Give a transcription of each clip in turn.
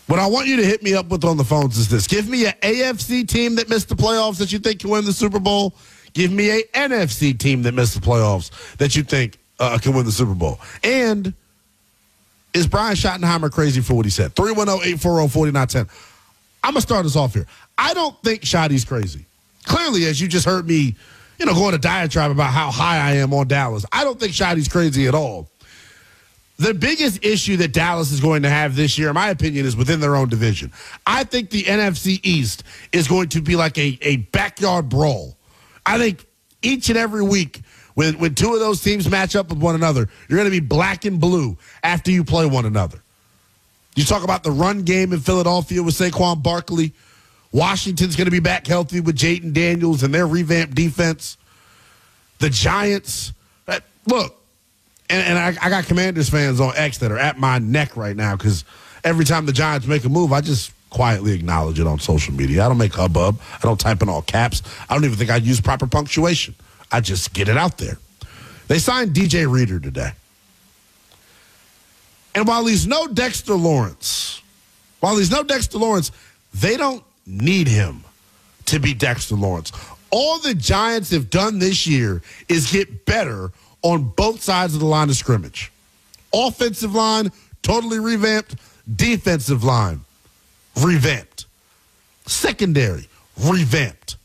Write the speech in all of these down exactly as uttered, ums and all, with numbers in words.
What I want you to hit me up with on the phones is this. Give me an A F C team that missed the playoffs that you think can win the Super Bowl. Give me a N F C team that missed the playoffs that you think uh, can win the Super Bowl. And is Brian Schottenheimer crazy for what he said? three one zero, eight four zero, four nine one zero. I'm going to start us off here. I don't think Schotty's crazy. Clearly, as you just heard me, you know, go on a diatribe about how high I am on Dallas. I don't think Schotty's crazy at all. The biggest issue that Dallas is going to have this year, in my opinion, is within their own division. I think the N F C East is going to be like a, a backyard brawl. I think each and every week, when, when two of those teams match up with one another, you're going to be black and blue after you play one another. You talk about the run game in Philadelphia with Saquon Barkley. Washington's going to be back healthy with Jaden Daniels and their revamped defense. The Giants, look, And, and I, I got Commanders fans on X that are at my neck right now because every time the Giants make a move, I just quietly acknowledge it on social media. I don't make hubbub. I don't type in all caps. I don't even think I use proper punctuation. I just get it out there. They signed D J Reader today. And while he's no Dexter Lawrence, while he's no Dexter Lawrence, they don't need him to be Dexter Lawrence. All the Giants have done this year is get better on both sides of the line of scrimmage. Offensive line, totally revamped. Defensive line, revamped. Secondary, revamped.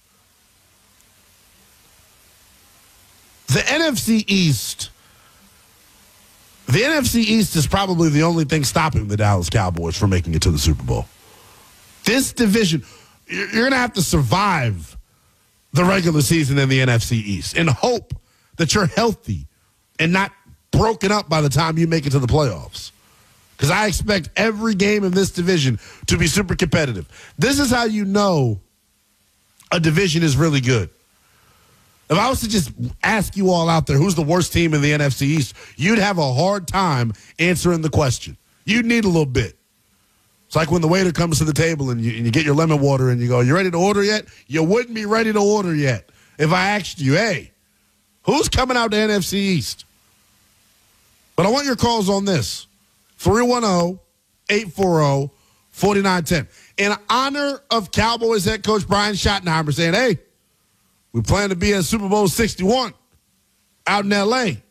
The N F C East, the N F C East is probably the only thing stopping the Dallas Cowboys from making it to the Super Bowl. This division, you're going to have to survive the regular season in the N F C East and hope that you're healthy and not broken up by the time you make it to the playoffs. Because I expect every game in this division to be super competitive. This is how you know a division is really good. If I was to just ask you all out there who's the worst team in the N F C East, you'd have a hard time answering the question. You'd need a little bit. It's like when the waiter comes to the table and you, and you get your lemon water and you go, you ready to order yet? You wouldn't be ready to order yet if I asked you, hey, who's coming out to N F C East? But I want your calls on this. three one zero, eight four zero, four nine one zero. In honor of Cowboys head coach Brian Schottenheimer saying, hey, we plan to be at Super Bowl sixty-one out in L A.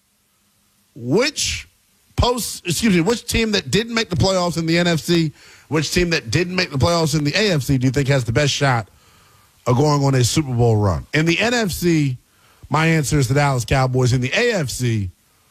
Which post, excuse me, which team that didn't make the playoffs in the N F C, which team that didn't make the playoffs in the A F C do you think has the best shot of going on a Super Bowl run? In the N F C, my answer is the Dallas Cowboys. In the A F C,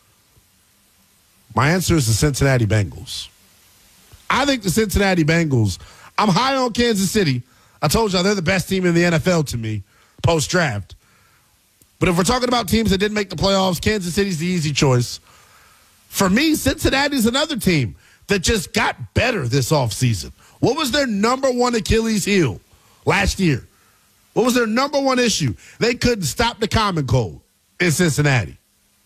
my answer is the Cincinnati Bengals. I think the Cincinnati Bengals, I'm high on Kansas City. I told y'all they're the best team in the N F L to me post-draft. But if we're talking about teams that didn't make the playoffs, Kansas City's the easy choice. For me, Cincinnati's another team that just got better this offseason. What was their number one Achilles heel last year? What was their number one issue? They couldn't stop the common cold in Cincinnati.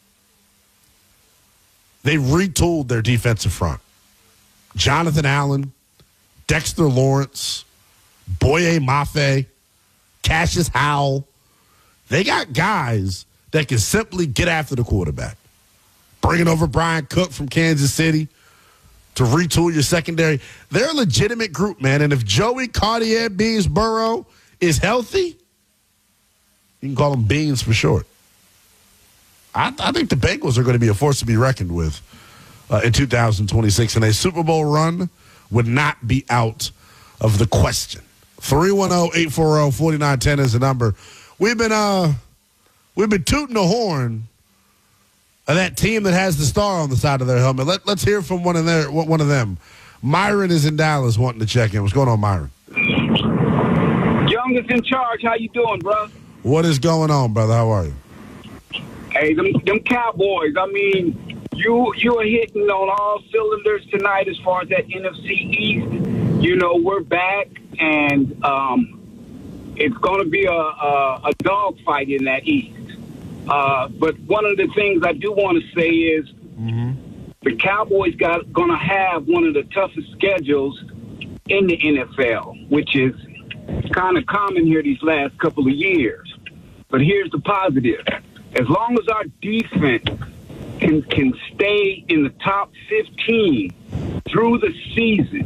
They retooled their defensive front. Jonathan Allen, Dexter Lawrence, Boye Mafe, Cassius Howell. They got guys that can simply get after the quarterback. Bringing over Brian Cook from Kansas City to retool your secondary. They're a legitimate group, man. And if Joey Cartier Beans Burrow is healthy, you can call him Beans for short. I, I think the Bengals are going to be a force to be reckoned with uh, in two thousand twenty-six. And a Super Bowl run would not be out of the question. three one zero, eight four zero, four nine one zero is the number. We've been uh, we've been tooting the horn of that team that has the star on the side of their helmet. Let, let's hear from one of their one of them. Myron is in Dallas wanting to check in. What's going on, Myron? Youngest in charge. How you doing, bro? What is going on, brother? How are you? Hey, them, them Cowboys. I mean, you you are hitting on all cylinders tonight as far as that N F C East. You know, we're back, and um, it's going to be a, a, a dogfight in that East. Uh, but one of the things I do want to say is mm-hmm. the Cowboys got going to have one of the toughest schedules in the N F L, which is kind of common here these last couple of years. But here's the positive. As long as our defense can, can stay in the top fifteen through the season,